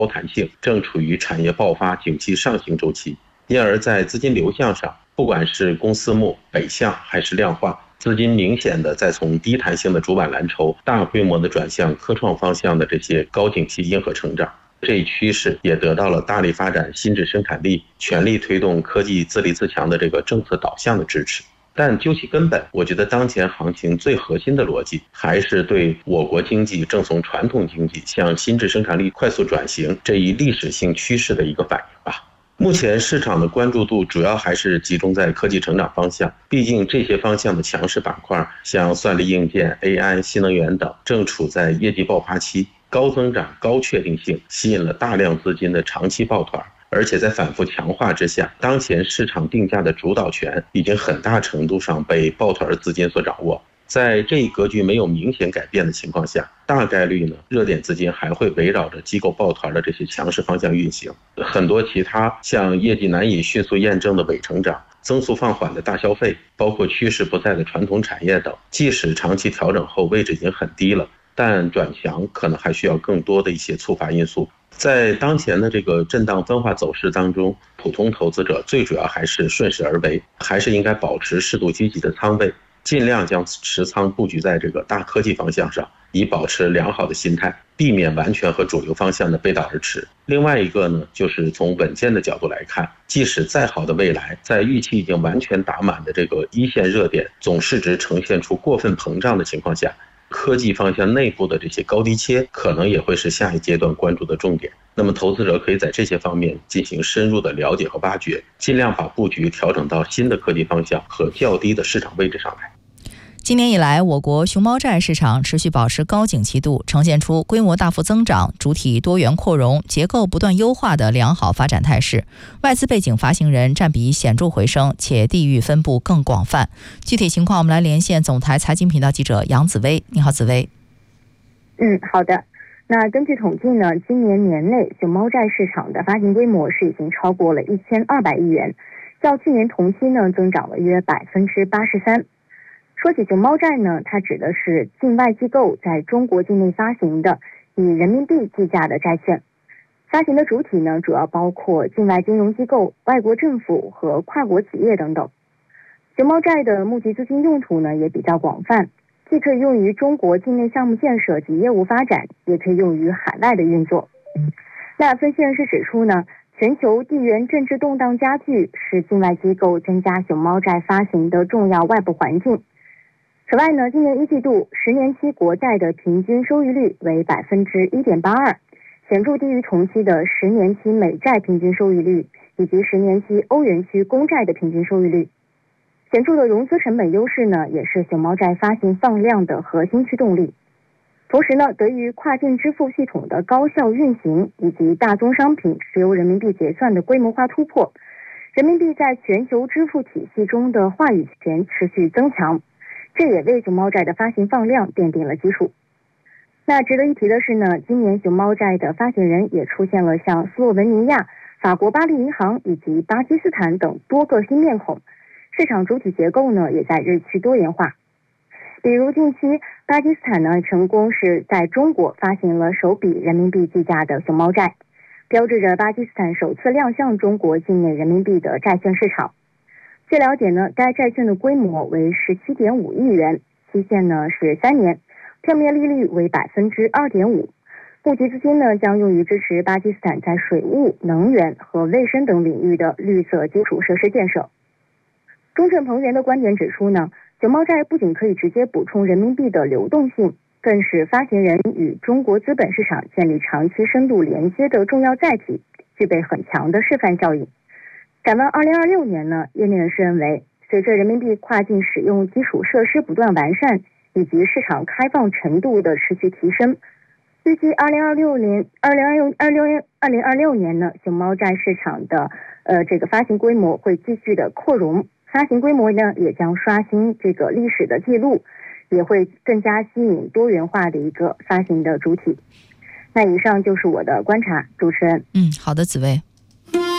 弹性，正处于产业爆发、景气上行周期，因而在资金流向上，不管是公私募、北向还是量化，资金明显的在从低弹性的主板蓝筹大规模的转向科创方向的这些高景气因何成长。这一趋势也得到了大力发展新质生产力、全力推动科技自立自强的这个政策导向的支持。但究其根本，我觉得当前行情最核心的逻辑还是对我国经济正从传统经济向新质生产力快速转型这一历史性趋势的一个反应吧。目前市场的关注度主要还是集中在科技成长方向，毕竟这些方向的强势板块，像算力硬件、AI、新能源等，正处在业绩爆发期，高增长、高确定性，吸引了大量资金的长期抱团。而且在反复强化之下，当前市场定价的主导权已经很大程度上被抱团资金所掌握。在这一格局没有明显改变的情况下，大概率呢，热点资金还会围绕着机构抱团的这些强势方向运行。很多其他像业绩难以迅速验证的伪成长、增速放缓的大消费，包括趋势不在的传统产业等，即使长期调整后位置已经很低了，但转强可能还需要更多的一些触发因素。在当前的这个震荡分化走势当中，普通投资者最主要还是顺势而为，还是应该保持适度积极的仓位，尽量将持仓布局在这个大科技方向上，以保持良好的心态，避免完全和主流方向的背道而驰。另外一个呢，就是从稳健的角度来看，即使再好的未来，在预期已经完全打满的这个一线热点总市值呈现出过分膨胀的情况下，科技方向内部的这些高低切可能也会是下一阶段关注的重点。那么投资者可以在这些方面进行深入的了解和挖掘，尽量把布局调整到新的科技方向和较低的市场位置上来。 今年以来，我国熊猫债市场持续保持高景气度，呈现出规模大幅增长、主体多元扩容、结构不断优化的良好发展态势。外资背景发行人占比显著回升，且地域分布更广泛。具体情况，我们来连线总台财经频道记者杨紫薇。你好，紫薇。 好的。那根据统计呢，今年年内熊猫债市场的发行规模是已经超过了1200亿元，较去年同期呢增长了约83%。说起熊猫债呢，它指的是境外机构在中国境内发行的以人民币计价的债券。发行的主体呢，主要包括境外金融机构、外国政府和跨国企业等等。熊猫债的募集资金用途呢也比较广泛，既可以用于中国境内项目建设及业务发展，也可以用于海外的运作。那分析人士指出呢，全球地缘政治动荡加剧是境外机构增加熊猫债发行的重要外部环境。此外呢，今年一季度10年期国债的平均收益率为 1.82%， 显著低于同期的10年期美债平均收益率以及10年期欧元区公债的平均收益率。显著的融资成本优势呢，也是熊猫债发行放量的核心驱动力。同时呢，得益于跨境支付系统的高效运行以及大宗商品实由人民币结算的规模化突破，人民币在全球支付体系中的话语权持续增强，这也为熊猫债的发行放量奠定了基础。那值得一提的是呢，今年熊猫债的发行人也出现了像斯洛文尼亚、法国巴黎银行以及巴基斯坦等多个新面孔，市场主体结构呢也在日趋多元化。比如近期巴基斯坦呢成功是在中国发行了首笔人民币计价的熊猫债，标志着巴基斯坦首次亮相中国境内人民币的债券市场。据了解呢，该债券的规模为 17.5 亿元，期限呢是3年，票面利率为 2.5%。募集资金呢将用于支持巴基斯坦在水务、能源和卫生等领域的绿色基础设施建设。钟正鹏源的观点指出呢，熊猫债不仅可以直接补充人民币的流动性，更是发行人与中国资本市场建立长期深度连接的重要载体，具备很强的示范效应。展望2026年呢，业内人士认为，随着人民币跨境使用基础设施不断完善，以及市场开放程度的持续提升，预计2026年呢，熊猫债市场的这个发行规模会继续的扩容，发行规模呢也将刷新这个历史的记录，也会更加吸引多元化的一个发行的主体。那以上就是我的观察，主持人。 好的，紫薇。